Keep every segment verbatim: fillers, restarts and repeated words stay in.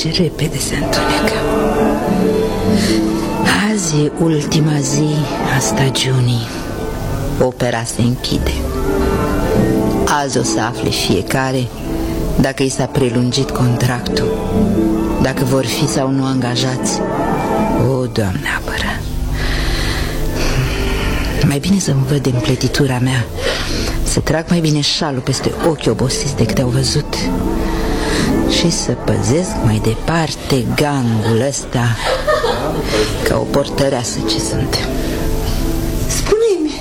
ce repede se întunecă. Azi e ultima zi a stagiunii. Opera se închide. Azi o să afle fiecare dacă i s-a prelungit contractul, dacă vor fi sau nu angajați. O, Doamne apără! Mai bine să-mi văd împletitura mea, să trag mai bine șalul peste ochii obosiți decât au văzut și să păzesc mai departe gangul ăsta ca o portăreasă ce sunt. Spune-mi,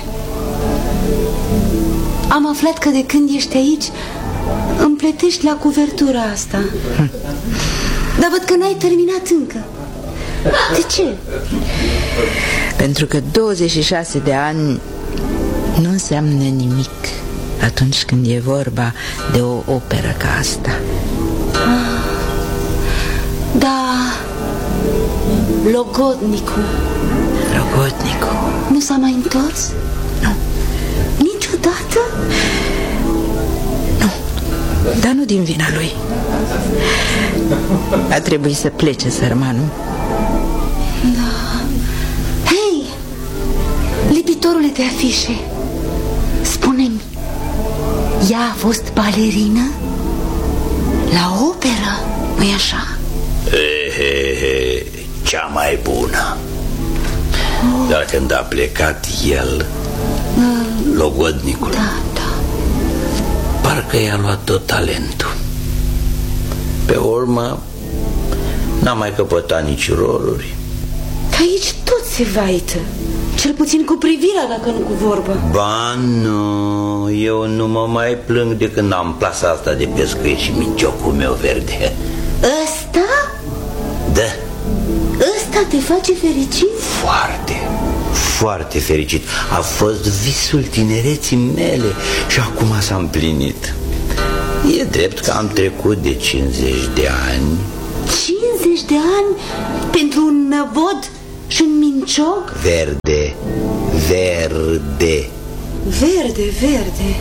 am aflat că de când ești aici împletești la cuvertura asta. hm. Dar văd că n-ai terminat încă. De ce? Pentru că douăzeci și șase de ani nu înseamnă nimic atunci când e vorba de o operă ca asta. ah, Da, Logodnicul Logodnicul nu s-a mai întors? Nu. Niciodată? Nu, dar nu din vina lui. A trebuit să plece sărmanul. Da. Hei, lipitorule de afișe, spune-mi, ea a fost balerină la operă, nu-i așa? He, he, he, cea mai bună. oh. Dar când a plecat el, uh, Logodnicul, Da, da, parcă i-a luat tot talentul. Pe urmă n-a mai căpătat nici roluri. că aici tot se vaită, cel puțin cu privirea, dacă nu cu vorbă. Ba nu, eu nu mă mai plâng de când am plasa asta de pescuit și miciocul meu verde. Ăsta? Da. Ăsta te face fericit? Foarte, foarte fericit. A fost visul tinereții mele și acum s-a împlinit. E drept că am trecut de cincizeci de ani. cincizeci de ani pentru un năvod și un minciog? Verde, verde. Verde, verde.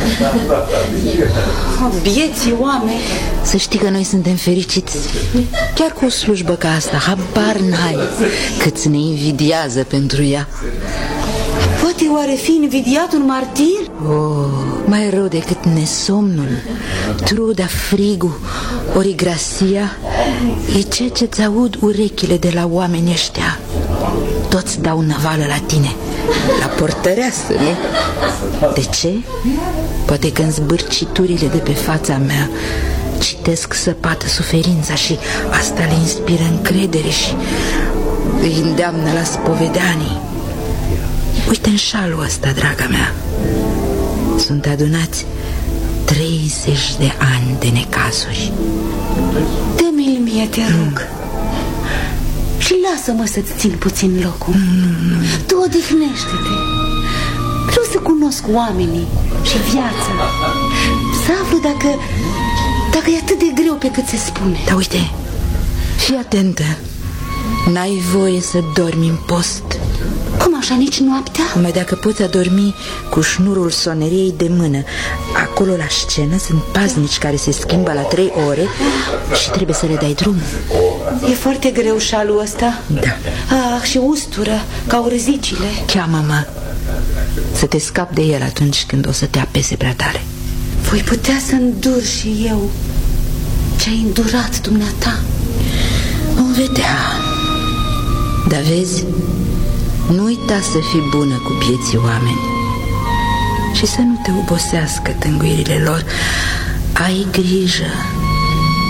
Bieții oameni. Să știi că noi suntem fericiți. Chiar cu o slujbă ca asta, habar n-ai cât ne invidiază pentru ea. Poate oare fi invidiat un martir? Oh, mai rău decât nesomnul, truda, frigul, origrasia e ceea ce-ți aud urechile de la oamenii ăștia. Toți dau năvală la tine, la portăreasă, nu? De ce? Poate că în zbârciturile de pe fața mea citesc săpată suferința și asta le inspiră încredere și îi îndeamnă la spovedanii. Uite în șalul ăsta, draga mea, sunt adunați treizeci de ani de necazuri. Dă-mi-l mie, te rog. Și lasă-mă să-ți țin puțin locul. Mm. Tu odihnește-te. Vreau să cunosc oamenii și viața, să aflu dacă Dacă e atât de greu pe cât se spune. Dar uite, fii atentă, n-ai voie să dormi în post. Cum așa, nici noaptea? Numai dacă poți adormi cu șnurul soneriei de mână. Acolo la scenă sunt paznici care se schimbă la trei ore și trebuie să le dai drumul. E foarte greu șalul ăsta. Da. Ah, și ustură, ca urzicile. Cheamă-mă să te scap de el atunci când o să te apese prea tare. Voi putea să îndur și eu ce ai îndurat dumneata. Vom vedea. Dar vezi, nu uita să fii bună cu vieții oameni și să nu te obosească tânguirile lor. Ai grijă